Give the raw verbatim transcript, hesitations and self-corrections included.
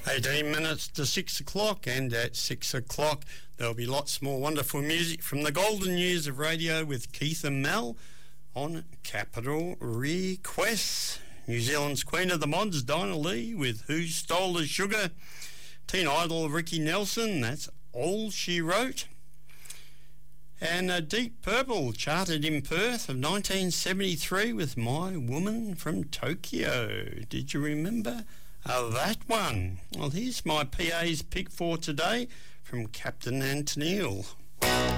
eighteen minutes to six o'clock, and at six o'clock there'll be lots more wonderful music from the golden years of radio with Keith and Mel on Capital Requests. New Zealand's Queen of the Mods, Dinah Lee, with Who Stole the Sugar. Teen Idol, Ricky Nelson, that's All She Wrote. And uh, Deep Purple, charted in Perth of nineteen seventy-three with My Woman from Tokyo. Did you remember uh, that one? Well, here's my P A's pick for today from Captain Antonil.